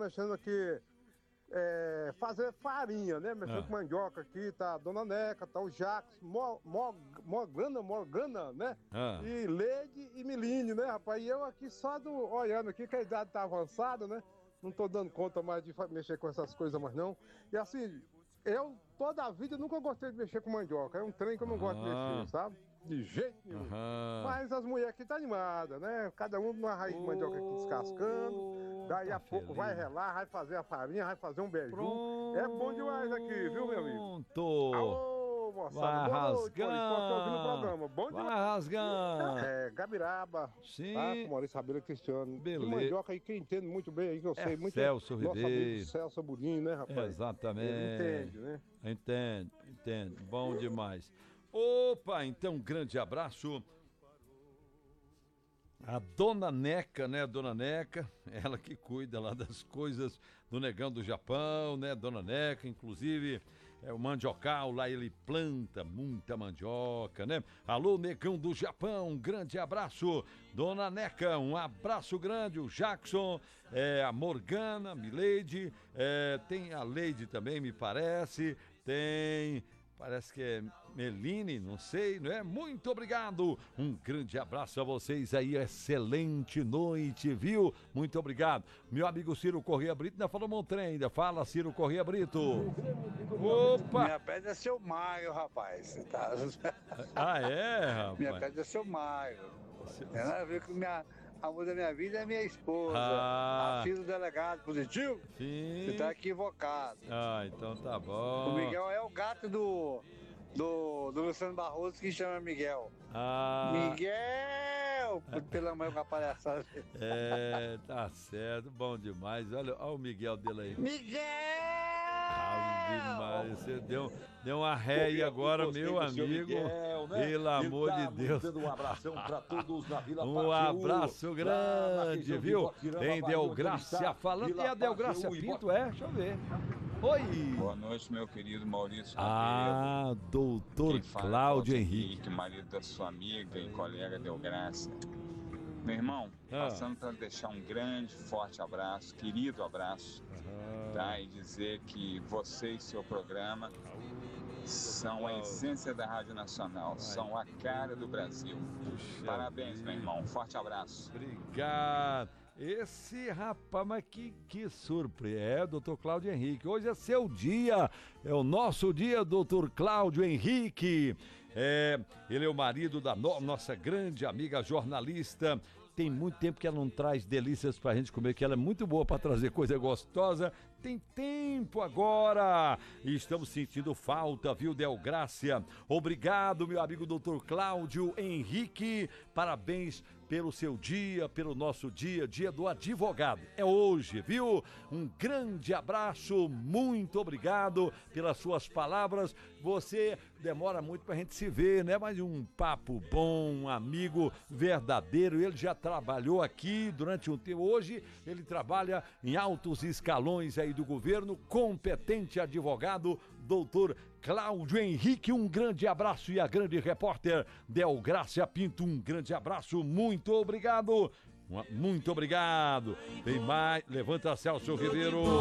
mexendo aqui, fazer farinha, né? Mexendo com mandioca aqui, tá a Dona Neca, tá o Jacques, Morgana, né? E Leide e Miline, né, rapaz? E eu aqui só olhando aqui, que a idade tá avançada, né? Não tô dando conta mais de mexer com essas coisas mais não. E assim, eu toda a vida nunca gostei de mexer com mandioca. É um trem que eu não gosto de mexer, sabe? De jeito nenhum. Mas as mulheres aqui tá animadas, né? Cada um numa raiz de mandioca aqui descascando. Daí a pouco vai relar, vai fazer a farinha, vai fazer um beiju. É bom demais aqui, viu, meu amigo? Pronto! Alô, moçada. Vai rasgando! Tô aqui ouvindo o programa. Bom demais. Vai rasgando! Gabiraba. Sim. Tá? Com Maurício Rabelo e Cristiano. Beleza. De mandioca aí, quem entende muito bem aí, que eu sei muito. Celso Nosso Ribeiro. amigo Celso Burinho, né, rapaz? Exatamente. Ele entende, né? Entende. Bom demais. Opa, então um grande abraço. A Dona Neca, né, Dona Neca, ela que cuida lá das coisas do Negão do Japão, né, Dona Neca, inclusive, o mandiocal lá, ele planta muita mandioca, né? Alô, Negão do Japão, um grande abraço. Dona Neca, um abraço grande, o Jackson, a Morgana, Mileide, tem a Leide também, me parece, parece que é Meline, não sei, não é? Muito obrigado. Um grande abraço a vocês aí, excelente noite, viu? Muito obrigado. Meu amigo Ciro Corrêa Brito ainda falou um trem ainda. Fala, Ciro Corrêa Brito. Opa! Minha pedra é seu Maio, rapaz. Tá? Rapaz? Minha pedra é seu Maio. Ela viu que a mulher da minha vida é minha esposa. A filha do delegado positivo? Sim. Você tá equivocado. Então tá bom. O Miguel é o gato do Luciano Barroso, que chama Miguel. Miguel! Pela mãe com a palhaçada. Tá certo, bom demais. Olha o Miguel dele aí. Miguel! Demais. Você deu uma ré aí agora, meu amigo. Miguel, né? Pelo amor de Deus. Um abração pra todos na Vila Um abraço grande, viu? Tem Delgrácia falando. E a Delgrácia Pinto Deixa eu ver. Oi! Boa noite, meu querido Maurício Rabelo. Doutor Cláudio Henrique. Marido da sua amiga e colega Delgrácia. Meu irmão, passando para deixar um grande, forte abraço, querido abraço, tá? E dizer que você e seu programa são a essência da Rádio Nacional, são a cara do Brasil. Parabéns, meu irmão. Forte abraço. Obrigado. Esse rapaz, mas que surpresa, doutor Cláudio Henrique. Hoje é seu dia, é o nosso dia, doutor Cláudio Henrique. Ele é o marido da nossa grande amiga jornalista. Tem muito tempo que ela não traz delícias pra gente comer, que ela é muito boa pra trazer coisa gostosa. Tem tempo agora. E estamos sentindo falta, viu, Delgrácia? Obrigado, meu amigo doutor Cláudio Henrique. Parabéns pelo seu dia, pelo nosso dia do advogado. É hoje, viu? Um grande abraço, muito obrigado pelas suas palavras. Você demora muito pra gente se ver, né? Mas um papo bom, um amigo verdadeiro. Ele já trabalhou aqui durante um tempo. Hoje ele trabalha em altos escalões aí do governo, competente advogado, doutor Cláudio Henrique. Um grande abraço. E a grande repórter Delgrácia Pinto, um grande abraço, muito obrigado. Muito obrigado. Tem mais, levanta Celso Ribeiro.